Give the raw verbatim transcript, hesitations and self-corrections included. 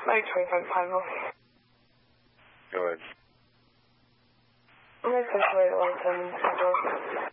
Motorway front panel. Go ahead. I'm going to push away the one turn in the door.